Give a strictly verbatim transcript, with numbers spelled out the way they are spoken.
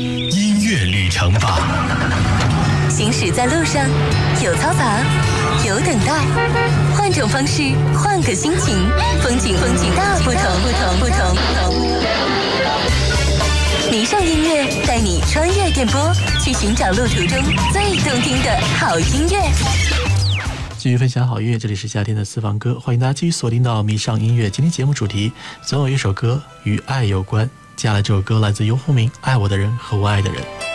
音乐旅程吧。 行驶在路上，有嘈杂，有等待，换种方式，换个心情，风景风景大不同，不同不同不同。迷上音乐带你穿越电波，去寻找路途中最动听的好音乐。 继续分享好音乐，这里是夏天的私房歌，欢迎大家继续锁定到迷上音乐。今天节目主题总有一首歌与爱有关，接下来这首歌来自游鸿明，《爱我的人和我爱的人》。